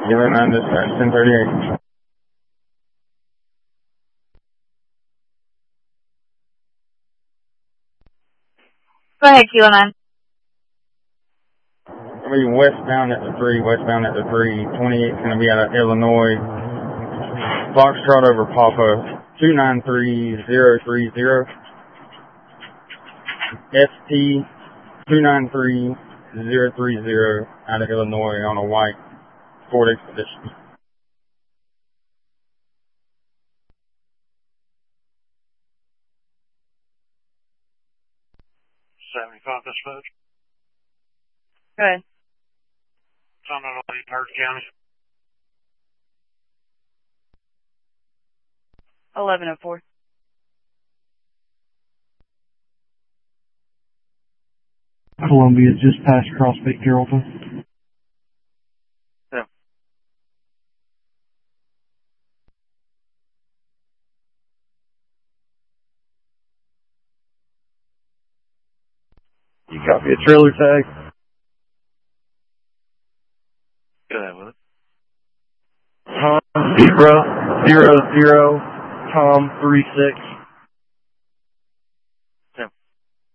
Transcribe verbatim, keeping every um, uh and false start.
Kilo nine dispatch, ten thirty-eight. Go ahead, Kilo nine. I'll be westbound at the three, westbound at the three. twenty-eight's going to be out of Illinois. Foxtrot over Papa, two nine three zero three zero. S T two nine three zero three zero out of Illinois on a white Ford Expedition. seventy-five dispatch. Go ahead. Son of Lee, Hart County. eleven oh four. Columbia just passed CrossFit Carrollton. Yeah. You copy a trailer tag? Go ahead with it. Tom zero zero zero Tom three six.